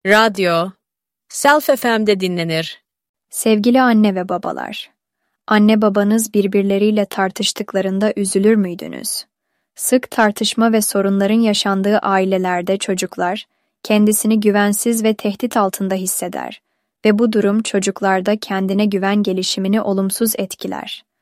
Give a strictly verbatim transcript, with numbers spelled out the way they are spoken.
Radyo, Self F M'de dinlenir. Sevgili anne ve babalar, anne babanız birbirleriyle tartıştıklarında üzülür müydünüz? Sık tartışma ve sorunların yaşandığı ailelerde çocuklar kendisini güvensiz ve tehdit altında hisseder ve bu durum çocuklarda kendine güven gelişimini olumsuz etkiler.